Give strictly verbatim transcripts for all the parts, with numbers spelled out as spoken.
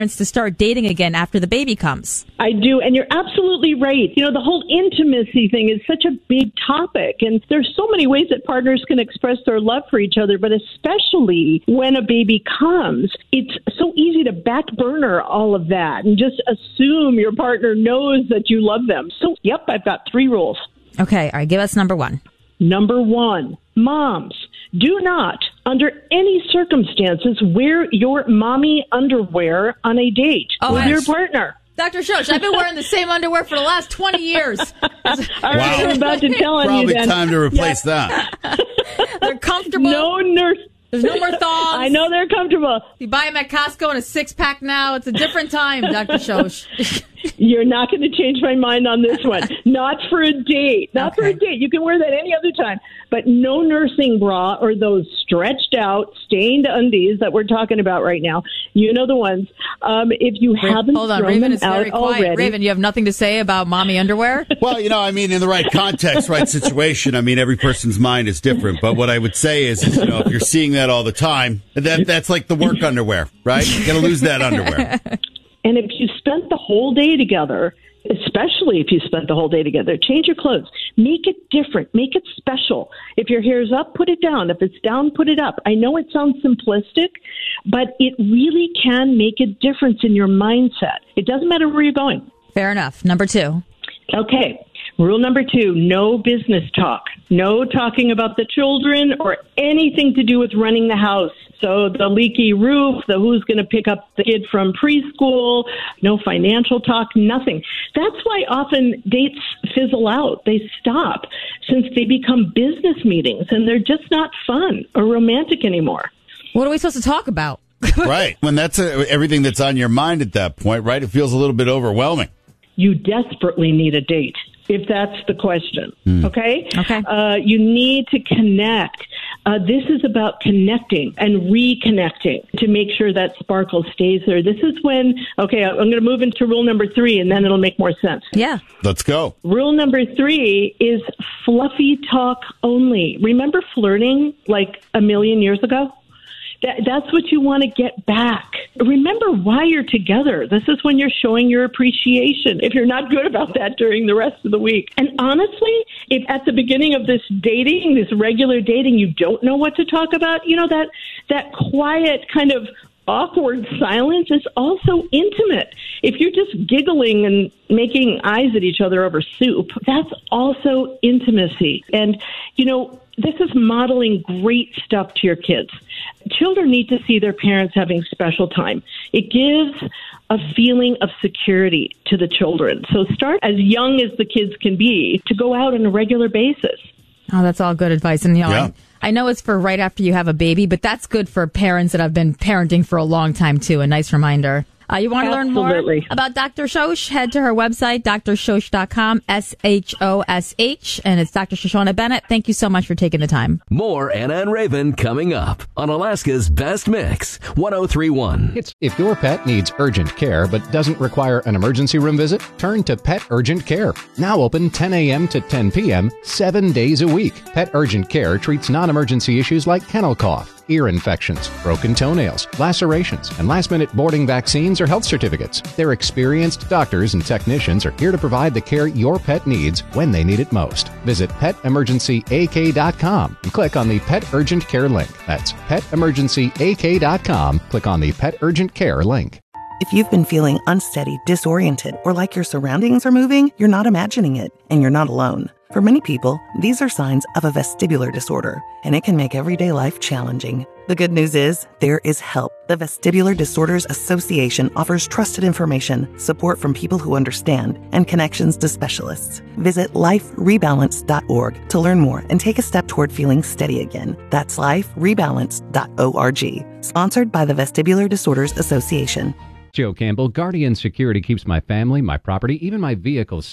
to start dating again after the baby comes. I do, and you're absolutely right. You know, the whole intimacy thing is such a big topic, and there's so many ways that partners can express their love for each other, but especially when a baby comes, it's so easy to back burner all of that and just assume your partner knows that you love them. So, yep, I've got three rules. Okay, all right, give us number one. Number one, moms, do not, under any circumstances, wear your mommy underwear on a date oh, with yes. your partner. Doctor Shosh, I've been wearing the same underwear for the last twenty years. All right, wow. I'm about to tell on Probably you then. time to replace yeah. that. They're comfortable. No nurse. There's no more thongs. I know they're comfortable. You buy them at Costco in a six-pack now. It's a different time, Doctor Shosh. You're not going to change my mind on this one. Not for a date. Not okay. for a date. You can wear that any other time. But no nursing bra or those stretched out, stained undies that we're talking about right now. You know the ones. Um, if you Ra- haven't Hold on, thrown Raven them is out very quiet. already. Raven, you have nothing to say about mommy underwear? Well, you know, I mean, in the right context, right situation, I mean, every person's mind is different. But what I would say is, is you know, if you're seeing that all the time, that that's like the work underwear, right? You got to lose that underwear. And if you spent the whole day together, especially if you spent the whole day together, change your clothes. Make it different. Make it special. If your hair's up, put it down. If it's down, put it up. I know it sounds simplistic, but it really can make a difference in your mindset. It doesn't matter where you're going. Fair enough. Number two. Okay. Rule number two, no business talk. No talking about the children or anything to do with running the house. So the leaky roof, the who's going to pick up the kid from preschool, no financial talk, nothing. That's why often dates fizzle out. They stop since they become business meetings and they're just not fun or romantic anymore. What are we supposed to talk about? Right. When that's uh, everything that's on your mind at that point, right? It feels a little bit overwhelming. You desperately need a date, if that's the question. Mm. Okay? Okay. Uh, you need to connect. Uh, this is about connecting and reconnecting to make sure that sparkle stays there. This is when, okay, I'm going to move into rule number three, and then it'll make more sense. Yeah. Let's go. Rule number three is fluffy talk only. Remember flirting like a million years ago? That, that's what you want to get back. Remember why you're together. This is when you're showing your appreciation. If you're not good about that during the rest of the week. And honestly, if at the beginning of this dating, this regular dating, you don't know what to talk about, you know, that that quiet kind of awkward silence is also intimate. If you're just giggling and making eyes at each other over soup, that's also intimacy. And, you know, this is modeling great stuff to your kids. Children need to see their parents having special time. It gives a feeling of security to the children. So start as young as the kids can be to go out on a regular basis. Oh, that's all good advice. And, you know, yeah. I, I know it's for right after you have a baby, but that's good for parents that have been parenting for a long time, too. A nice reminder. Uh, you want to learn more about Doctor Shosh? Head to her website, d r shosh dot com, S H O S H, and it's Doctor Shoshana Bennett. Thank you so much for taking the time. More Anna and Raven coming up on Alaska's Best Mix, one oh three point one. It's, if your pet needs urgent care but doesn't require an emergency room visit, turn to Pet Urgent Care. Now open ten a.m. to ten p.m., seven days a week. Pet Urgent Care treats non-emergency issues like kennel cough, ear infections, broken toenails, lacerations, and last-minute boarding vaccines or health certificates. Their experienced doctors and technicians are here to provide the care your pet needs when they need it most. Visit pet emergency a k dot com and click on the Pet Urgent Care link. That's pet emergency a k dot com. Click on the Pet Urgent Care link. If you've been feeling unsteady, disoriented, or like your surroundings are moving, you're not imagining it, and you're not alone. For many people, these are signs of a vestibular disorder, and it can make everyday life challenging. The good news is, there is help. The Vestibular Disorders Association offers trusted information, support from people who understand, and connections to specialists. Visit life rebalance dot org to learn more and take a step toward feeling steady again. That's life rebalance dot org. Sponsored by the Vestibular Disorders Association. Joe Campbell, Guardian Security keeps my family, my property, even my vehicles safe.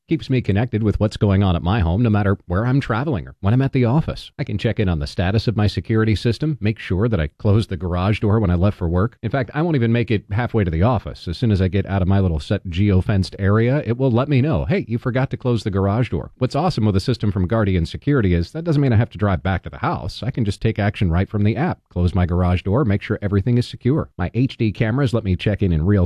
Keeps me connected with what's going on at my home no matter where I'm traveling or when I'm at the office. I can check in on the status of my security system, make sure that I closed the garage door when I left for work. In fact, I won't even make it halfway to the office. As soon as I get out of my little set geo-fenced area, it will let me know, hey, you forgot to close the garage door. What's awesome with a system from Guardian Security is that doesn't mean I have to drive back to the house. I can just take action right from the app, close my garage door, make sure everything is secure. My H D cameras let me check in in real